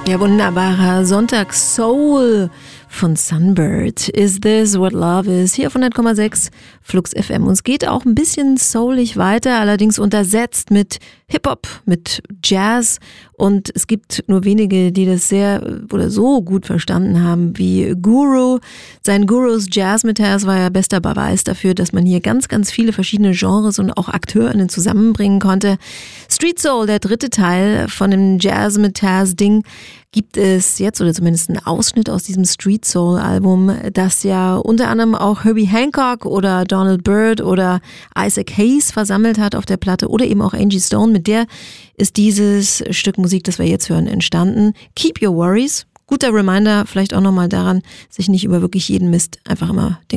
Ja, wunderbarer Sonntags-Soul von Sunbird. Is this what love is? Hier auf 100,6 Flux FM. Und es geht auch ein bisschen soulig weiter, allerdings untersetzt mit Hip-Hop, mit Jazz. Und es gibt nur wenige, die das sehr oder so gut verstanden haben wie Guru. Sein Gurus Jazz Metaphors war ja bester Beweis dafür, dass man hier ganz, ganz viele verschiedene Genres und auch AkteurInnen zusammenbringen konnte. Street Soul, der dritte Teil von dem Jazz Metaphors Ding, gibt es jetzt, oder zumindest einen Ausschnitt aus diesem Street Soul Album, das ja unter anderem auch Herbie Hancock oder Donald Byrd oder Isaac Hayes versammelt hat auf der Platte oder eben auch Angie Stone. Mit der ist dieses Stück Musik, das wir jetzt hören, entstanden. Keep Your Worries. Guter Reminder, vielleicht auch nochmal daran, sich nicht über wirklich jeden Mist einfach immer den